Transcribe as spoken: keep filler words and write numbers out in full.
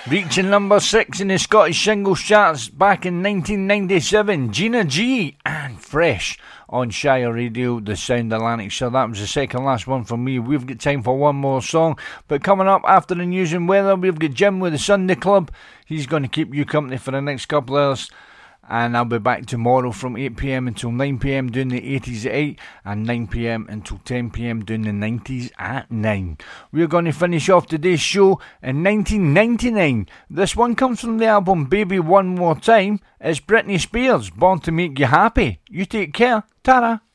Reaching number six in the Scottish singles charts back in nineteen ninety-seven, Gina G and Fresh on Shire Radio, the Sound of Lanarkshire. That was the second last one for me. We've got time for one more song, but coming up after the news and weather, we've got Jim with the Sunday Club. He's going to keep you company for the next couple of hours. And I'll be back tomorrow from eight p.m. until nine p.m. doing the eighties at eight, and nine p.m. until ten p.m. doing the nineties at nine. We're going to finish off today's show in nineteen ninety-nine. This one comes from the album Baby One More Time. It's Britney Spears, Born to Make You Happy. You take care. Ta-ra.